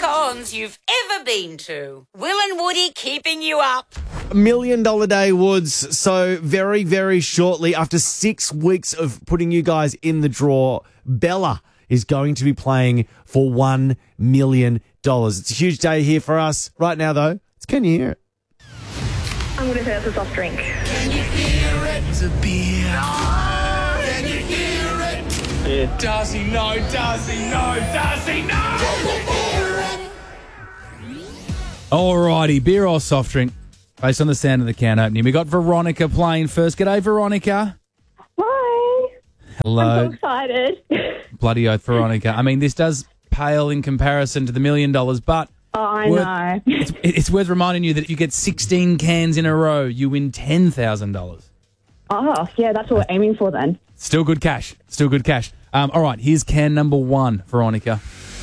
cons you've ever been to. Will and Woody keeping you up. $1 Million Day Woods. So very, very shortly, after 6 weeks of putting you guys in the draw, Bella is going to be playing for $1 million. It's a huge day here for us. Right now, though, can you hear it? I'm going to say it's a soft drink. Can you hear it? It's a beer. No! Can you hear it? Yeah. Does he know? Does he know? Does he know? Alrighty, beer or soft drink? Based on the sound of the can opening. We got Veronica playing first. G'day, Veronica. Hi. Hello. I'm so excited. Bloody oath, Veronica. I mean, this does pale in comparison to the $1 million, but I know. it's worth reminding you that if you get 16 cans in a row, you win $10,000. Oh, yeah, that's what we're aiming for then. Still good cash. Still good cash. All right, here's can number 1, Veronica.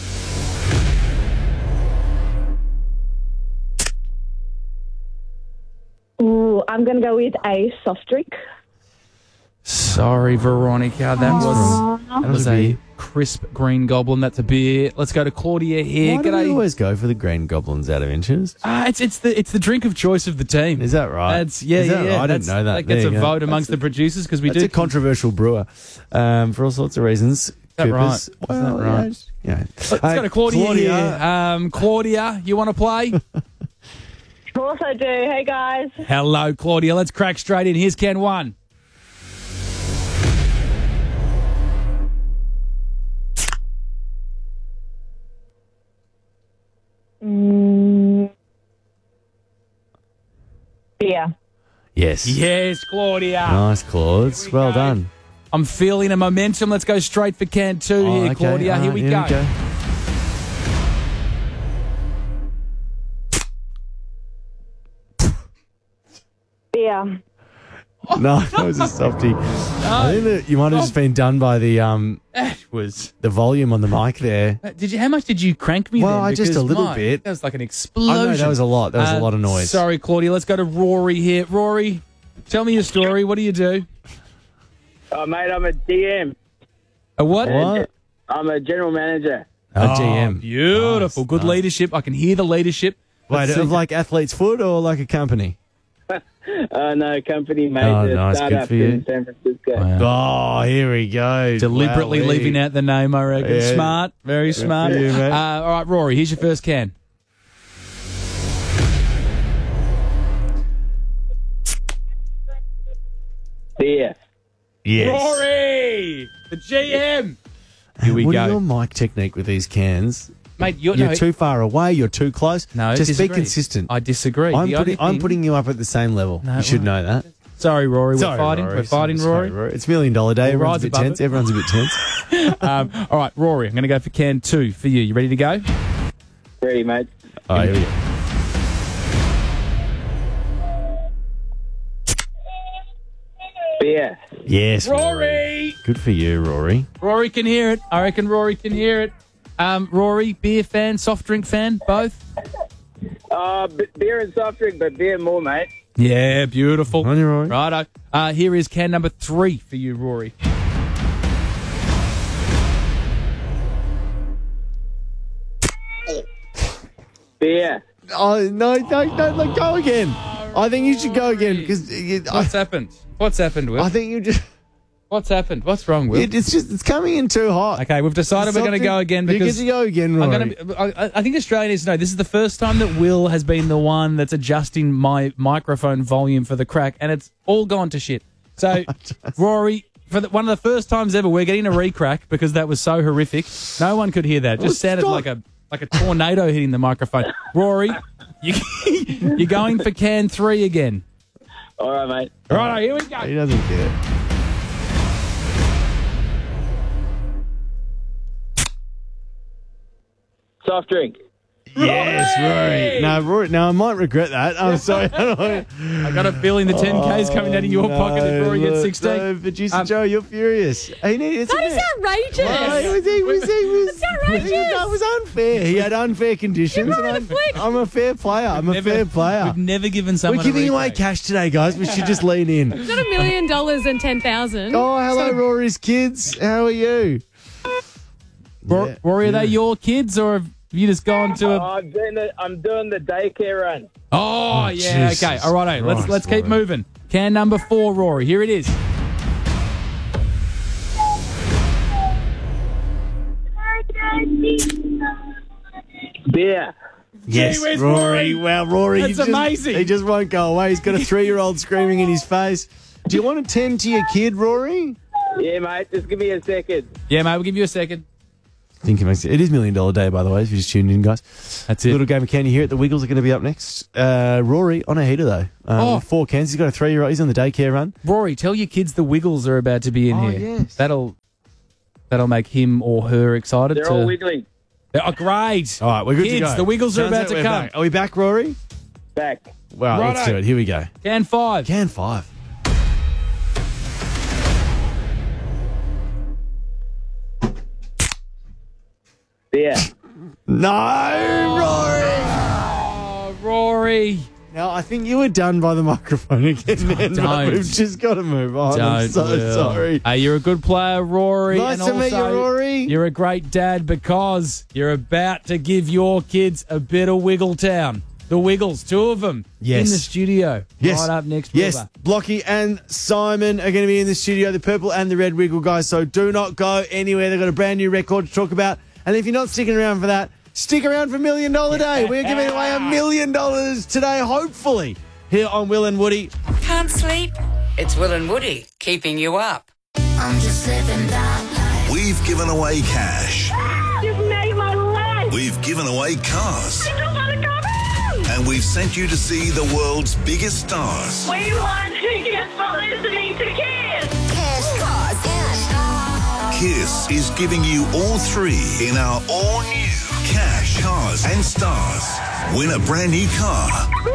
Ooh, I'm going to go with a soft drink. Sorry, Veronica. That was a crisp green goblin. That's a beer. Let's go to Claudia here. Why do we always go for the green goblins out of interest? It's the drink of choice of the team. Is that right? Is that right? I didn't know that. That gets a vote amongst the producers because we do. It's a controversial brewer for all sorts of reasons. Is that right? Well, right? Yeah. Let's go to Claudia here. Claudia, you want to play? Of course I do. Hey, guys. Hello, Claudia. Let's crack straight in. Here's can 1. Beer. Yes. Yes, Claudia. Nice, Claude. Well done. I'm feeling a momentum. Let's go straight for can 2 here, okay. Claudia. Here we go. Beer. No, that was a softie. I think that you might have just been done by the volume on the mic there. How much did you crank me? Well, then? just a little Mike, bit. That was like an explosion. I know, that was a lot. That was a lot of noise. Sorry, Claudia. Let's go to Rory here. Rory, tell me your story. What do you do? Oh, mate, I'm a DM. A what? I'm a general manager. A GM. Beautiful. Nice, Good nice. leadership. I can hear the leadership. Wait, of like Athlete's Foot or like a company? No, company, mate. Oh, a nice. startup Good for you. in San Francisco. Wow. Oh, here we go. Deliberately Wowee. leaving out the name, I reckon. Yeah. Smart. Very smart. for you, mate. All right, Rory, here's your first can. Beer. Yes. Rory, the GM. Here we What go. are your mic technique with these cans? Mate, You're no, too far away. You're too close. No, just disagree. be consistent. I disagree. I'm putting you up at the same level. No, you should know that. Sorry, Rory. Sorry, We're fighting. Rory. We're fighting, Sorry, Rory. It's $1 Million Day. Everyone's a ride's bit above tense. it. Everyone's a bit tense. All right, Rory, I'm going to go for can 2 for you. You ready to go? Ready, mate. Oh, here we go. Beer. Yes. Rory! Good for you, Rory. Rory can hear it. I reckon Rory can hear it. Rory, beer fan, soft drink fan, both? Beer and soft drink, but beer more, mate. Yeah, beautiful. On you, Rory. Righto. Here is can number 3 for you, Rory. Beer. Oh, no, go again. I think you should go again because What's happened? What's happened, Will? I think you just. What's happened? What's wrong, Will? It's coming in too hot. Okay, we've decided we're going to go again You because get to go again, Rory. I think Australians know this is the first time that Will has been the one that's adjusting my microphone volume for the crack, and it's all gone to shit. So, Rory, for one of the first times ever, we're getting a re-crack because that was so horrific. No one could hear that. It just sounded stop. like a tornado hitting the microphone. Rory, you're going for can 3 again. All right, mate. Right, here we go. He doesn't care. Soft drink. Yes, Rory. No, Rory. No, I might regret that. I'm sorry. I got a feeling the 10K is coming out of your pocket if Rory gets 16. No, producer Joe, you're furious. That is outrageous. It's outrageous. That was unfair. He had unfair conditions. You're right, and a flick. I'm a fair player. I'm a fair player. We've never given someone We're giving a away re-crack. cash today, guys. We should just lean in. Got $1 million and 10,000. Oh, hello, Rory's kids. How are you? Rory, are they your kids or Have you just gone to a... I'm doing the daycare run. Oh, yeah, Jesus okay. All right, Christ, let's keep Rory. moving. Can number 4, Rory. Here it is. Beer. Yes, Gee whiz, Rory. Rory. Wow, Rory. That's amazing. He just won't go away. He's got a 3-year-old screaming in his face. Do you want to tend to your kid, Rory? Yeah, mate. Just give me a second. Yeah, mate, we'll give you a second. I think it makes it is $1 Million Day, by the way, if you just tuned in, guys. That's it. Little game of can you hear it? The Wiggles are going to be up next. Rory on a heater, though. With 4 cans. He's got a 3-year-old. He's on the daycare run. Rory, tell your kids the Wiggles are about to be in here. Yes. That'll make him or her excited. They're all wiggling. Oh, great. All right, we're good Kids, to go. the Wiggles are Sounds about like to we're come. back. Are we back, Rory? Back. Wow, let's Righto. do it. Here we go. Can 5. Can 5. Beer. No, Rory. Oh, Rory. Now, I think you were done by the microphone again, man. Don't. We've just got to move on. I'm so sorry. Hey, you're a good player, Rory. Nice and to meet you, also, Rory. You're a great dad because you're about to give your kids a bit of Wiggletown. The Wiggles, 2 of them Yes. in the studio. Yes. Right up next. Yes, Wilbur. Blocky and Simon are going to be in the studio, the purple and the red Wiggle guys, so do not go anywhere. They've got a brand new record to talk about. And if you're not sticking around for that, stick around for $1 Million Day. We're giving away $1 million today, hopefully, here on Will and Woody. Can't sleep? It's Will and Woody keeping you up. I'm just living that life. We've given away cash. You've made my life. We've given away cars. I don't want to come in. And we've sent you to see the world's biggest stars. We want tickets for listening to Kiss. Cash, cars, and Kiss is giving you all 3 in our all-new Cash, Cars and Stars. Win a brand new car.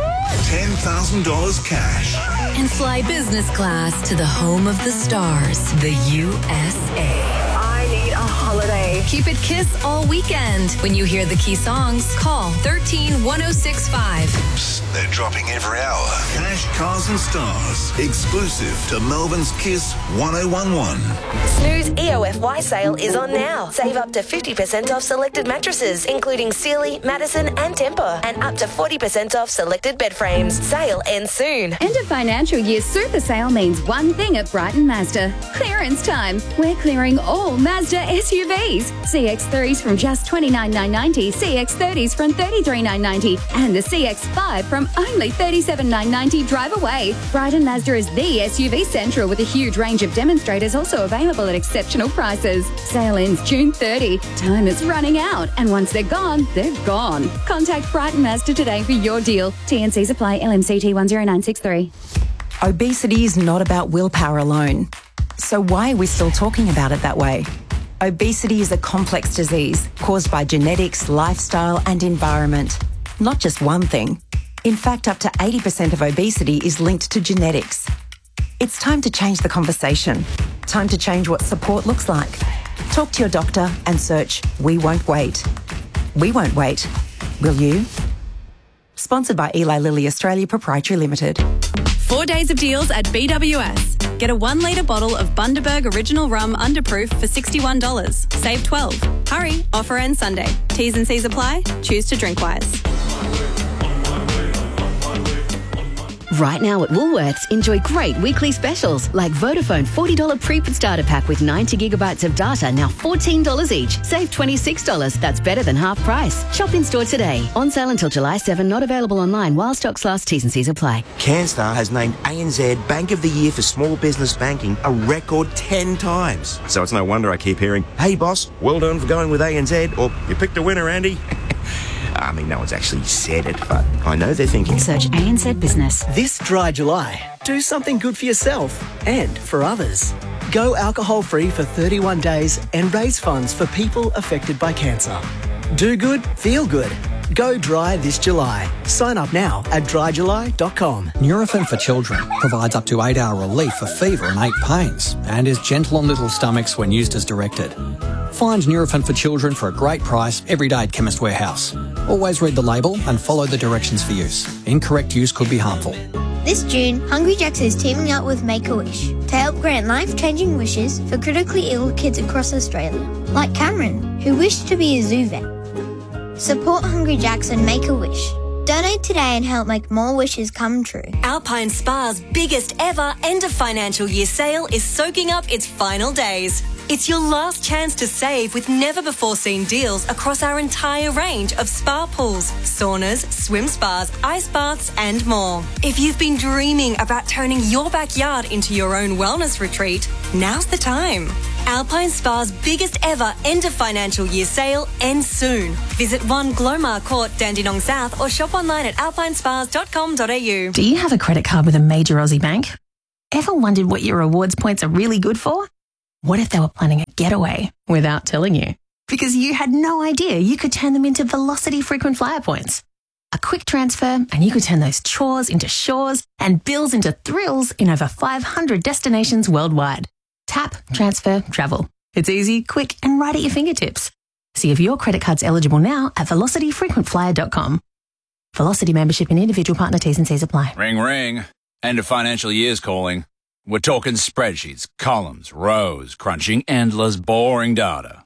$10,000 cash. and fly business class to the home of the stars, the USA. I need a holiday. Keep it Kiss all weekend. When you hear the key songs, call 13-1065. Psst, they're dropping every hour. Cash, Cars and Stars. Exclusive to Melbourne's Kiss 1011. Snooze EOFY sale is on now. Save up to 50% off selected mattresses, including Sealy, Madison and Tempur, and up to 40% off selected bed frames. Sale ends soon. End of financial year super sale means one thing at Brighton Mazda. Clearance time. We're clearing all Mazda SUVs. CX-3s from just $29,990, CX-30s from $33,990, and the CX-5 from only $37,990 drive away. Brighton Mazda is the SUV central with a huge range of demonstrators also available at exceptional prices. Sale ends June 30. Time is running out, and once they're gone, they're gone. Contact Brighton Mazda today for your deal. TNCs apply. LMCT 10963. Obesity is not about willpower alone. So why are we still talking about it that way? Obesity is a complex disease caused by genetics, lifestyle, and environment. Not just one thing. In fact, up to 80% of obesity is linked to genetics. It's time to change the conversation. Time to change what support looks like. Talk to your doctor and search We Won't Wait. We won't wait. Will you? Sponsored by Eli Lilly Australia Proprietary Limited. 4 days of deals at BWS. Get a 1 litre bottle of Bundaberg Original Rum Underproof for $61. Save $12. Hurry, offer ends Sunday. T's and C's apply. Choose to drink wise. Right now at Woolworths, enjoy great weekly specials like Vodafone $40 prepaid starter pack with 90 gigabytes of data, now $14 each. Save $26. That's better than half price. Shop in store today. On sale until July 7. Not available online while stocks last. T's and C's apply. CanStar has named ANZ Bank of the Year for small business banking a record 10 times. So it's no wonder I keep hearing, "Hey boss, well done for going with ANZ," or "You picked a winner, Andy." I mean, no one's actually said it, but I know they're thinking. Search ANZ Business. This dry July, do something good for yourself and for others. Go alcohol-free for 31 days and raise funds for people affected by cancer. Do good, feel good. Go dry this July. Sign up now at dryjuly.com. Nurofen for Children provides up to 8-hour relief for fever and ache pains and is gentle on little stomachs when used as directed. Find Nurofen for Children for a great price every day at Chemist Warehouse. Always read the label and follow the directions for use. Incorrect use could be harmful. This June, Hungry Jack's is teaming up with Make-A-Wish to help grant life-changing wishes for critically ill kids across Australia, like Cameron, who wished to be a zoo vet. Support Hungry Jacks and make a wish. Donate today and help make more wishes come true. Alpine Spa's biggest ever end of financial year sale is soaking up its final days. It's your last chance to save with never-before-seen deals across our entire range of spa pools, saunas, swim spas, ice baths and more. If you've been dreaming about turning your backyard into your own wellness retreat, now's the time. Alpine Spa's biggest ever end of financial year sale ends soon. Visit 1 Glomar Court, Dandenong South or shop online at alpinespas.com.au. Do you have a credit card with a major Aussie bank? Ever wondered what your rewards points are really good for? What if they were planning a getaway without telling you? Because you had no idea you could turn them into Velocity frequent flyer points. A quick transfer and you could turn those chores into shores and bills into thrills in over 500 destinations worldwide. Tap, transfer, travel. It's easy, quick and right at your fingertips. See if your credit card's eligible now at velocityfrequentflyer.com. Velocity membership and individual partner T's and C's apply. Ring, ring. End of financial year's calling. We're talking spreadsheets, columns, rows, crunching endless, boring data.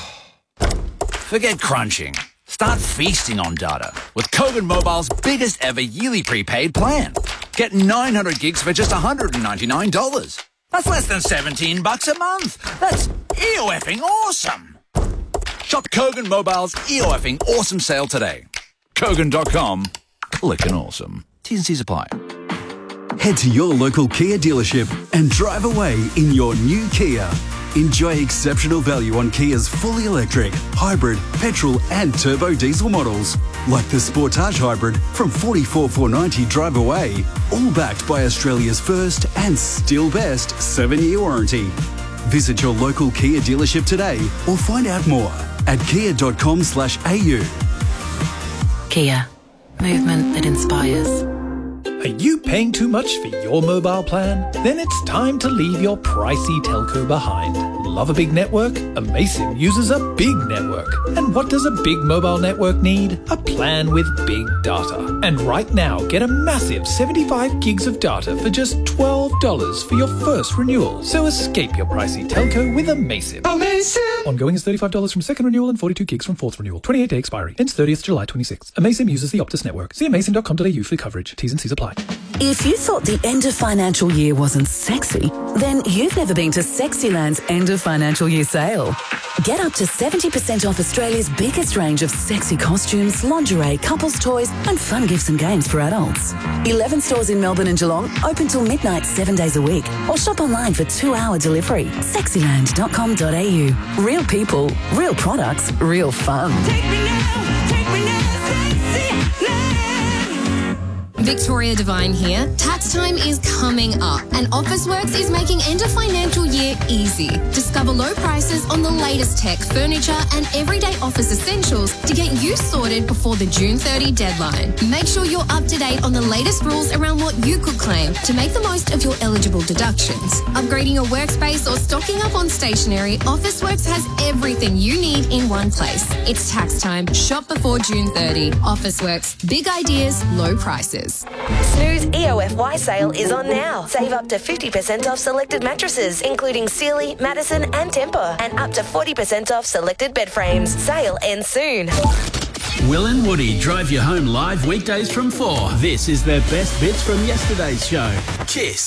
Forget crunching. Start feasting on data with Kogan Mobile's biggest ever yearly prepaid plan. Get 900 gigs for just $199. That's less than $17 a month. That's EOFing awesome. Shop Kogan Mobile's EOFing awesome sale today. Kogan.com. Clickin' awesome. T's and C's apply. Head to your local Kia dealership and drive away in your new Kia. Enjoy exceptional value on Kia's fully electric, hybrid, petrol and turbo diesel models, like the Sportage Hybrid from $44,490 drive away, all backed by Australia's first and still best 7-year warranty. Visit your local Kia dealership today or find out more at kia.com/au. Kia. Movement that inspires. Are you paying too much for your mobile plan? Then it's time to leave your pricey telco behind. Love a big network? Amaysim uses a big network. And what does a big mobile network need? A plan with big data. And right now, get a massive 75 gigs of data for just $12 for your first renewal. So escape your pricey telco with Amaysim. Amaysim! Ongoing is $35 from second renewal and 42 gigs from fourth renewal. 28-day expiry. Ends 30th July 26. Amaysim uses the Optus network. See amaysim.com.au for coverage. T's and C's apply. If you thought the end of financial year wasn't sexy, then you've never been to Sexyland's end of financial year sale. Get up to 70% off Australia's biggest range of sexy costumes, lingerie, couples toys and fun gifts and games for adults. 11 stores in Melbourne and Geelong, open till midnight 7 days a week, or shop online for 2-hour delivery. Sexyland.com.au. Real people, real products, real fun. Take me now, Sexyland. Victoria Devine here. Tax time is coming up and Officeworks is making end of financial year easy. Discover low prices on the latest tech, furniture and everyday office essentials to get you sorted before the June 30 deadline. Make sure you're up to date on the latest rules around what you could claim to make the most of your eligible deductions. Upgrading your workspace or stocking up on stationery, Officeworks has everything you need in one place. It's tax time. Shop before June 30. Officeworks. Big ideas, low prices. Snooze EOFY sale is on now. Save up to 50% off selected mattresses, including Sealy, Madison and Tempur, and up to 40% off selected bed frames. Sale ends soon. Will and Woody drive you home live weekdays from 4. This is their best bits from yesterday's show. Kiss.